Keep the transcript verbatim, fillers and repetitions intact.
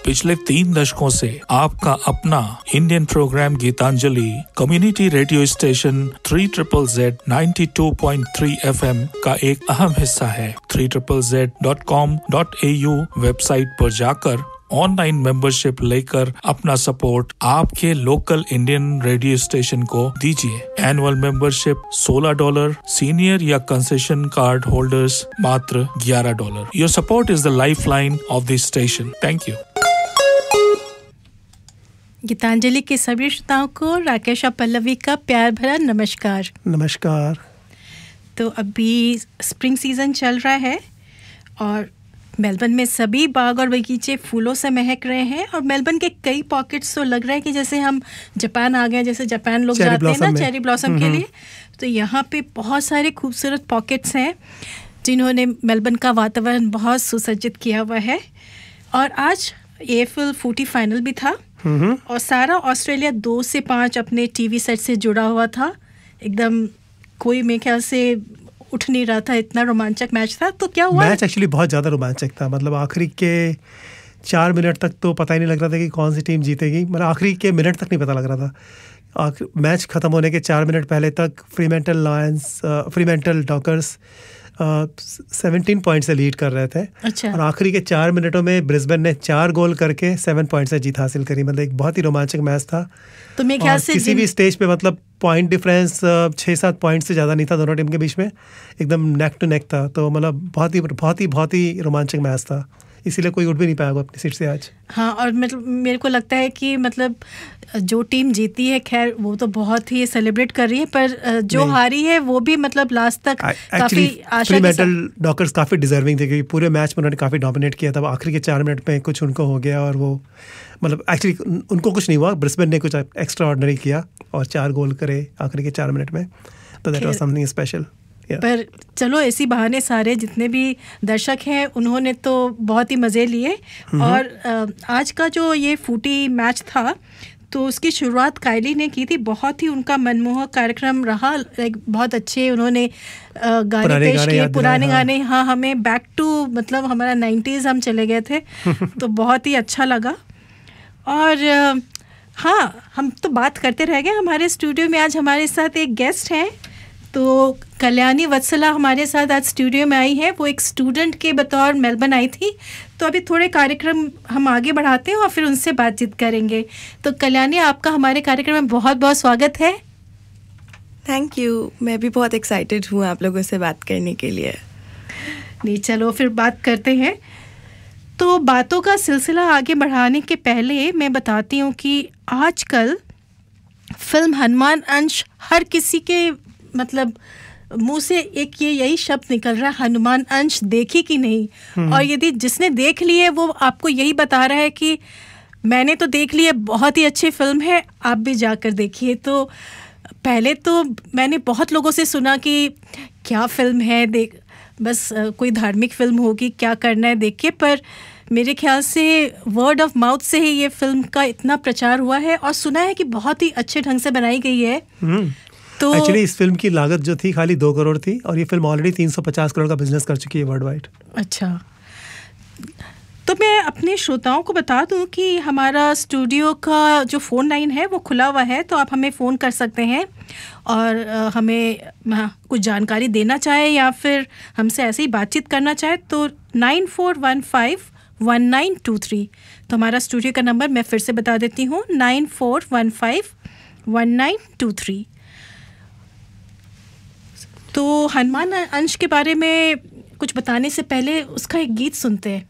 पिछले तीन दशकों से आपका अपना Indian programme Geetanjali community radio station three triple Z ninety two point three FM का एक अहम हिस्सा है। Three triple Z dot com dot A you website पर जाकर ऑनलाइन मेंबरशिप लेकर अपना सपोर्ट आपके लोकल इंडियन रेडियो स्टेशन को दीजिए। एनुअल मेंबरशिप सोलह डॉलर, सीनियर या कंसेशन कार्ड होल्डर्स मात्र ग्यारह dollar. Your support is the lifeline of this station. Thank you. Geetanjali के सभी श्रोताओं को राकेश और पल्लवी का प्यार भरा नमस्कार। नमस्कार। तो अभी स्प्रिंग सीजन चल रहा है और मेलबर्न में सभी बाग और बगीचे फूलों से महक रहे हैं और मेलबर्न के कई पॉकेट्स तो लग रहा है कि जैसे हम जापान आ गए, जैसे जापान लोग जाते हैं ना चेरी ब्लॉसम के लिए। तो यहाँ पे बहुत सारे खूबसूरत पॉकेट्स हैं जिन्होंने मेलबर्न का वातावरण बहुत सुसज्जित किया हुआ है। और आज एएफएल फूटी फाइनल भी था और सारा ऑस्ट्रेलिया दो से पाँच अपने टीवी सेट से जुड़ा हुआ था। एकदम कोई मेरे ख्याल से उठ नहीं रहा था, इतना रोमांचक मैच था। तो क्या हुआ? मैच एक्चुअली बहुत ज़्यादा रोमांचक था। मतलब आखिरी के चार मिनट तक तो पता ही नहीं लग रहा था कि कौन सी टीम जीतेगी। मतलब आखिरी के मिनट तक नहीं पता लग रहा था। मैच ख़त्म होने के चार मिनट पहले तक फ्रीमेंटल लायंस फ्रीमेंटल डॉकर्स सेवनटीन पॉइंट से लीड कर रहे थे। अच्छा। और आखिरी के चार मिनटों में ब्रिस्बेन ने चार गोल करके सेवन पॉइंट से जीत हासिल करी। मतलब एक बहुत ही रोमांचक मैच था। तो मेरे ख्याल से किसी भी स्टेज पे मतलब पॉइंट डिफरेंस छः सात पॉइंट से ज़्यादा नहीं था दोनों टीम के बीच में, एकदम नेक टू नेक था। तो मतलब बहुत ही बहुत ही बहुत ही रोमांचक मैच था, इसीलिए कोई उठ भी नहीं पाया अपनी सीट से आज। हाँ, और मतलब मेरे को लगता है कि मतलब जो टीम जीती है खैर वो तो बहुत ही सेलिब्रेट कर रही है, पर जो हारी है वो भी मतलब लास्ट तक काफ़ी आशा के साथ। डॉकर्स काफ़ी डिजर्विंग थे क्योंकि पूरे मैच में उन्होंने काफ़ी डोमिनेट किया था। आखिरी के चार मिनट में कुछ उनको हो गया और वो मतलब एक्चुअली उनको कुछ नहीं हुआ, ब्रिस्बेन ने कुछ एक्स्ट्रा ऑर्डिनरी किया और चार गोल करे आखिरी के चार मिनट में। तो दैट वाज समथिंग स्पेशल। पर चलो ऐसी बहाने सारे जितने भी दर्शक हैं उन्होंने तो बहुत ही मज़े लिए। और आज का जो ये फूटी मैच था तो उसकी शुरुआत कायली ने की थी। बहुत ही उनका मनमोहक कार्यक्रम रहा। लाइक बहुत अच्छे उन्होंने गाने पेश किए, पुराने गाने। हाँ, हमें बैक टू मतलब हमारा नाइन्टीज़ हम चले गए थे। तो बहुत ही अच्छा लगा। और हाँ, हम तो बात करते रह गए। हमारे स्टूडियो में आज हमारे साथ एक गेस्ट हैं। तो कल्याणी वत्सला हमारे साथ आज स्टूडियो में आई है। वो एक स्टूडेंट के बतौर मेलबर्न आई थी। तो अभी थोड़े कार्यक्रम हम आगे बढ़ाते हैं और फिर उनसे बातचीत करेंगे। तो कल्याणी, आपका हमारे कार्यक्रम में बहुत बहुत स्वागत है। Thank you. मैं भी बहुत एक्साइटेड हूँ आप लोगों से बात करने के लिए। नहीं, चलो फिर बात करते हैं। तो बातों का सिलसिला आगे बढ़ाने के पहले मैं बताती हूँ कि आजकल फिल्म हनुमान अंश हर किसी के मतलब मुंह से एक ये यही शब्द निकल रहा है, हनुमान अंश देखी कि नहीं। और यदि जिसने देख ली है वो आपको यही बता रहा है कि मैंने तो देख ली है, बहुत ही अच्छी फिल्म है, आप भी जाकर देखिए। तो पहले तो मैंने बहुत लोगों से सुना कि क्या फिल्म है, देख बस कोई धार्मिक फिल्म होगी, क्या करना है देख के। पर मेरे ख्याल से वर्ड ऑफ माउथ से ही ये फिल्म का इतना प्रचार हुआ है और सुना है कि बहुत ही अच्छे ढंग से बनाई गई है। तो एक्चुअली इस फिल्म की लागत जो थी खाली दो करोड़ थी और ये फिल्म ऑलरेडी तीन सौ पचास करोड़ का बिजनेस कर चुकी है वर्ल्ड वाइड। अच्छा, तो मैं अपने श्रोताओं को बता दूं कि हमारा स्टूडियो का जो फ़ोन लाइन है वो खुला हुआ है। तो आप हमें फ़ोन कर सकते हैं और हमें कुछ जानकारी देना चाहे या फिर हमसे ऐसे ही बातचीत करना चाहे तो nine four one five one nine to three. तो हमारा स्टूडियो का नंबर मैं फिर से बता देती हूँ, nine four one five one nine to three. तो हनुमान अंश के बारे में कुछ बताने से पहले उसका एक गीत सुनते हैं।